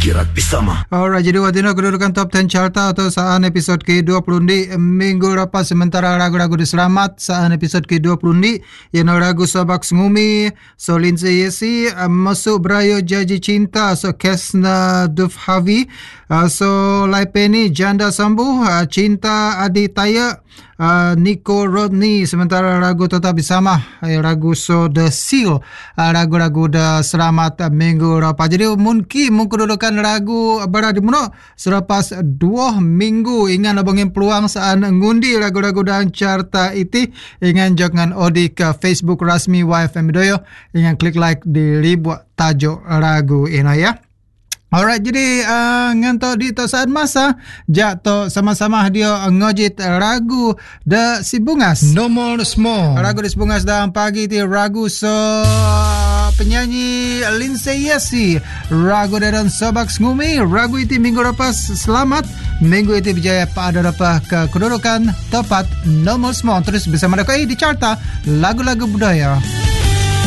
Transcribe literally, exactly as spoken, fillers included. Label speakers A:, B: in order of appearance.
A: Kirak Pisama.
B: Alright, jadi watina kedudukan top sepuluh carta atau saan episod ke dua puluh di minggu lepas, sementara ragu-ragu diselamat saan episod ke dua puluh di yang ragu Sabak Ngumi, so Lindsay Yesi, masuk Brayo Jaji Cinta, so Kesna Dufhavi, uh, so Laipeni Janda Sambu, uh, Cinta Adi Taya, uh, Nico Rodney, sementara ragu tetap bersama, uh, ragu so The Seal, uh, ragu-ragu dah selamat uh, minggu lepas. Jadi mungkin mengkedudukan ragu berada di mana selepas dua minggu. Ingat abangin peluang saat ngundi ragu-ragu dan carta itu. Ingat jangan odi ke Facebook rasmi Y F M Doyo. Ingat klik like di ribuan tajuk ragu ini ya. Alright, jadi uh, nganto di to saat masa jatuh sama-sama dia ngojit ragu de Sibungas.
C: Nomor small.
B: Ragu de Sibungas dalam pagi ti ragu so penyanyi Lindsay Yesi. Ragu dan Sabak Ngumi. Ragu itu minggu lepas selamat. Minggu itu berjaya pada dapat ke kedudukan tepat nomor small. Terus bersama D K I di carta lagu-lagu budaya.